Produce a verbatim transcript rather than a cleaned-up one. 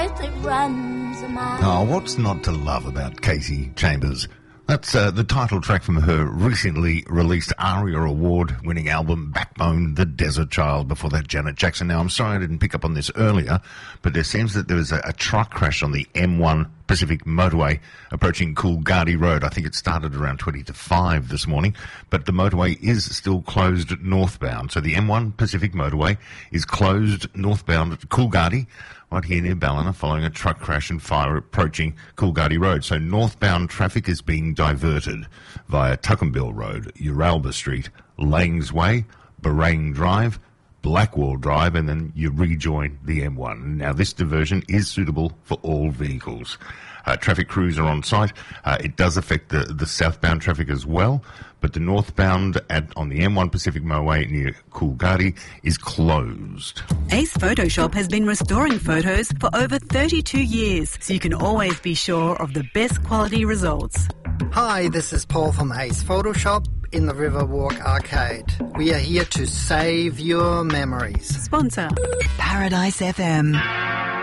Oh, what's not to love about Kasey Chambers? That's uh, the title track from her recently released ARIA Award-winning album, Backbone, The Desert Child. Before that, Janet Jackson. Now, I'm sorry I didn't pick up on this earlier, but there seems that there was a, a truck crash on the M one Pacific Motorway approaching Coolgardie Road. I think it started around twenty to five this morning, but the motorway is still closed northbound. So the M one Pacific Motorway is closed northbound at Coolgardie, right here near Ballina, following a truck crash and fire approaching Coolgardie Road. So northbound traffic is being diverted via Tuckambill Road, Uralba Street, Langs Way, Barang Drive, Blackwall Drive, and then you rejoin the M one. Now, this diversion is suitable for all vehicles. Uh, traffic crews are on site. Uh, it does affect the, the southbound traffic as well, but the northbound at, on the M one Pacific Motorway near Coolgardie is closed. Ace Photoshop has been restoring photos for over thirty-two years, so you can always be sure of the best quality results. Hi, this is Paul from Ace Photoshop in the Riverwalk Arcade. We are here to save your memories. Sponsor Paradise F M.